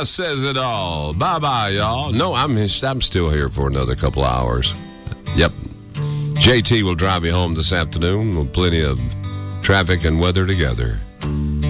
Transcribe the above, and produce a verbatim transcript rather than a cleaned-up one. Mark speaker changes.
Speaker 1: about says it all. Bye-bye, y'all. No, I'm I'm still here for another couple of hours. Yep. J T will drive you home this afternoon with plenty of traffic and weather together.